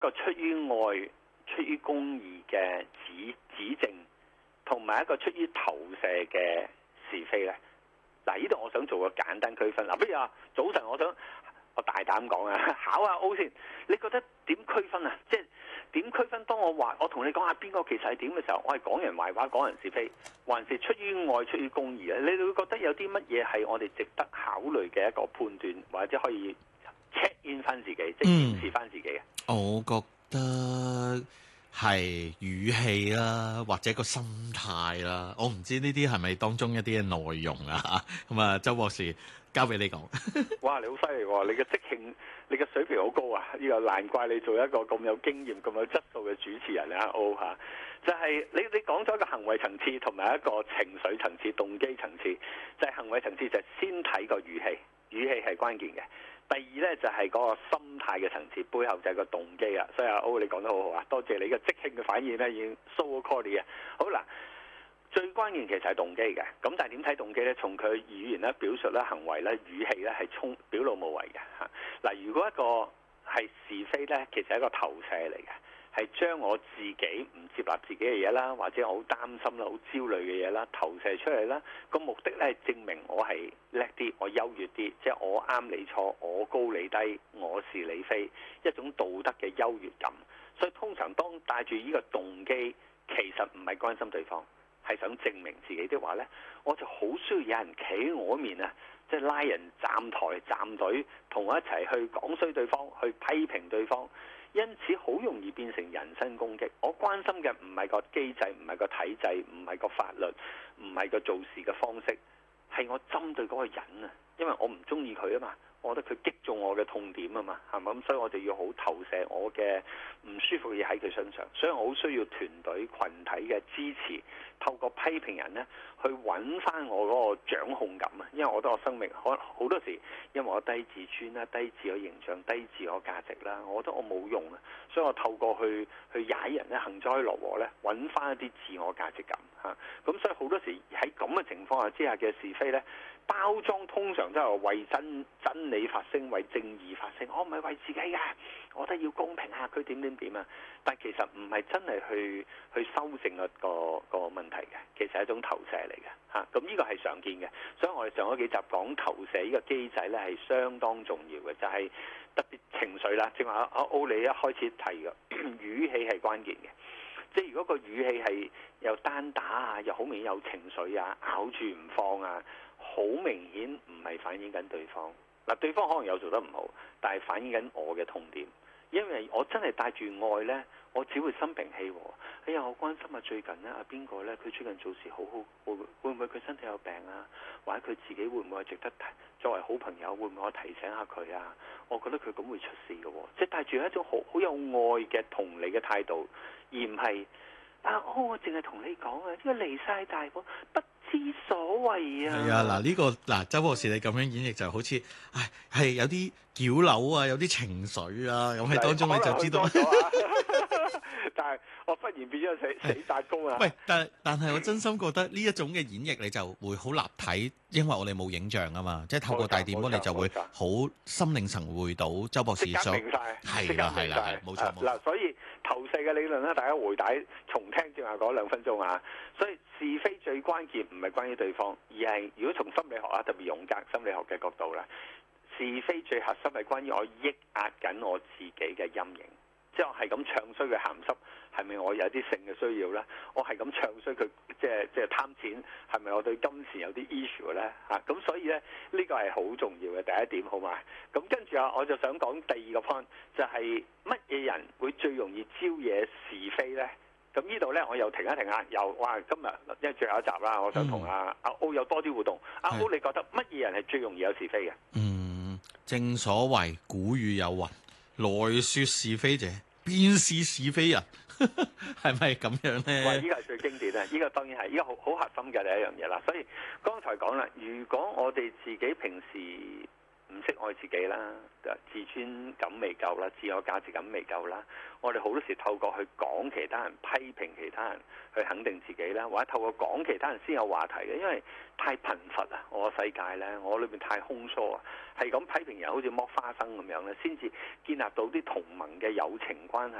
個出於愛、出於公義嘅指正，同埋一個出於投射嘅是非呢？嗱，呢度我想做個簡單區分。嗱，不如早晨我大膽講啊，考下 O 先，你覺得點區分啊？即係點區分？當我同你講下邊個其實係點嘅時候，我係講人壞話、講人是非，還是出於愛、出於公義咧？你會覺得有啲乜嘢係我哋值得考慮嘅一個判斷，或者可以 check in 翻自己，即係檢視翻自己嘅？ 我覺得係語氣啦，或者個心態啦。我唔知呢啲係咪當中一啲嘅內容啊？咁啊，周博士交俾你講。 哇！你好犀利喎，你嘅即興，你嘅水平好高啊！呢個難怪你做一個咁有經驗、咁有質素嘅主持人啊！O 嚇，就係你講咗一個行為層次同埋一個情緒層次、動機層次。就係行為層次就係先睇個語氣，語氣係關鍵嘅。第二呢，就係嗰個心態嘅層次，背後就係個動機啊！所以O 你講得好好啊，多謝你嘅即興嘅反應呢，已經 so call 你啊！好啦。最關鍵其實係動機嘅，咁但係點睇動機呢？從佢語言咧、表述咧、行為咧、語氣咧係表露無遺嘅嚇。嗱，如果一個係是非呢，其實係一個投射嚟嘅，係將我自己唔接納自己嘅嘢啦，或者我好擔心啦、好焦慮嘅嘢啦，投射出嚟啦。個目的咧係證明我係叻啲，我優越啲，即係我啱你錯，我高你低，我是你非，一種道德嘅優越感。所以通常當帶住呢個動機，其實唔係關心對方，係想證明自己的話呢，我就好需要有人企喺我面啊，即係拉人站台站隊，同我一齊去講衰對方，去批評對方，因此好容易變成人身攻擊。我關心嘅唔係個機制，唔係個體制，唔係個法律，唔係個做事嘅方式，係我針對嗰個人啊，因為我唔中意佢啊嘛。我覺得佢擊中我嘅痛點啊嘛，係咪咁？所以我哋要好投射我嘅唔舒服嘅嘢喺佢身上，所以我好需要團隊群體嘅支持，透過批評人呢去揾翻我嗰個掌控感啊！因為我覺得我生命可能好多時，因為我低自尊啦、低自我形象、低自我價值啦，我覺得我冇用啊，所以我透過去踩人呢，幸災樂禍呢，揾翻一啲自我價值感嚇。咁所以好多時喺咁嘅情況下之下嘅是非呢，包裝通常都係為真理發聲，為正義發聲。我唔係為自己㗎，我覺得要公平啊，佢點啊。但其實唔係真係去修正個問題嘅，其實係一種投射嚟嘅嚇。咁呢個係常見嘅，所以我哋上嗰幾集講投射呢個機制咧係相當重要嘅，就係特別情緒啦。正話阿歐你一開始提嘅語氣係關鍵嘅，即係如果個語氣係又單打啊，又好明顯有情緒啊，咬住唔放啊，好明顯唔係反映緊對方。嗱，對方可能有做得唔好，但係反映緊我嘅痛點。因為我真係帶住愛呢，我只會心平氣和。哎呀，我關心啊，最近呢，阿邊個呢？佢最近做事好好，會唔會佢身體有病啊？或者佢自己會唔會值得作為好朋友，會唔會我提醒下佢啊？我覺得佢咁會出事嘅喎，即係帶住一種好有愛嘅同理嘅態度，而唔係我淨係同你講啊，呢個離晒大譜，不知所謂啊！ 係啊，嗱，周博士你咁樣演繹就好似係有啲矯揉啊，有啲情緒啊，咁喺當中你就知道。 但係我忽然變咗死殺工啊！ 喂，但係我真心覺得呢一種嘅演繹你就會好立體，因為我哋冇影像啊嘛，即係透過大電波你就會好心領神會到周博士所明晒， 係啦，冇錯。 嗱，所以投射嘅理論咧，大家回帶重聽正話嗰2分鐘啊。所以是非最關鍵唔係關於對方，而係如果從心理學啊，特別榮格心理學嘅角度啦，是非最核心係關於我抑壓緊我自己嘅陰影。即係我係咁唱衰佢鹹濕，係咪我有啲性嘅需要呢？我係咁唱衰佢，即係貪錢，係咪我對金錢有啲 issue 呢？咁所以呢，呢個係好重要嘅第一點，好嘛？咁跟住我就想講第二個 point，就係乜嘢人會最容易招惹是非呢？咁呢度呢，我又停一停啊！今日因為最後一集啦，我想同阿歐有多啲互動。阿歐，你覺得乜嘢人係最容易有是非嘅？ 正所謂古語有云。來說是非者，便是是非人，係咪咁樣呢？ 哇！呢個係最經典啊！呢個當然係，呢個好核心嘅第一樣嘢啦。所以剛才講啦，如果我哋自己平時唔識愛自己啦，自尊感未夠啦，自我價值感未夠啦。我哋好多時透過去講其他人、批評其他人去肯定自己啦，或者透過講其他人先有話題嘅，因為太貧乏啊！我個世界呢，我裏面太空疏啊，係咁批評人好似剝花生咁樣咧，先至建立到啲同盟嘅友情關係